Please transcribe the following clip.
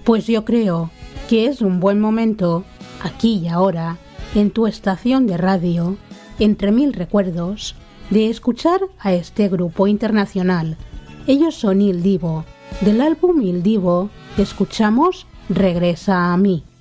Pues yo creo que es un buen momento, aquí y ahora, en tu estación de radio, entre mil recuerdos, de escuchar a este grupo internacional. Ellos son Il Divo. Del álbum Il Divo escuchamos Regresa a mí.